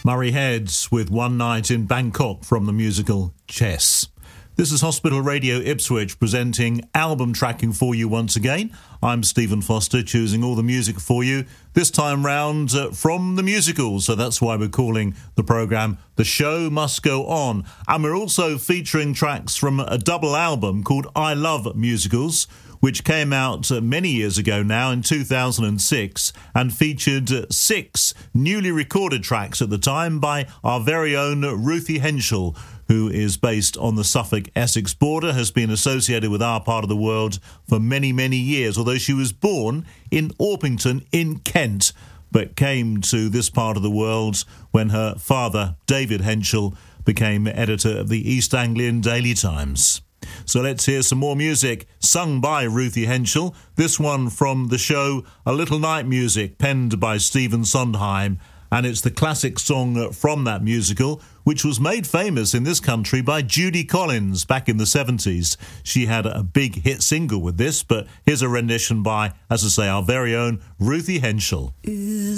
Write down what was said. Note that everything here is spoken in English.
Murray Heads with One Night in Bangkok from the musical Chess. This is Hospital Radio Ipswich presenting album tracking for you once again. I'm Stephen Foster, choosing all the music for you, this time round from the musicals, so that's why we're calling the programme The Show Must Go On. And we're also featuring tracks from a double album called I Love Musicals, which came out many years ago now in 2006 and featured 6 newly recorded tracks at the time by our very own Ruthie Henschel, who is based on the Suffolk-Essex border, has been associated with our part of the world for many, many years, although she was born in Orpington in Kent, but came to this part of the world when her father, David Henschel, became editor of the East Anglian Daily Times. So let's hear some more music sung by Ruthie Henschel. This one from the show A Little Night Music, penned by Stephen Sondheim, and it's the classic song from that musical, which was made famous in this country by Judy Collins back in the 70s. She had a big hit single with this, but here's a rendition by, as I say, our very own Ruthie Henschel.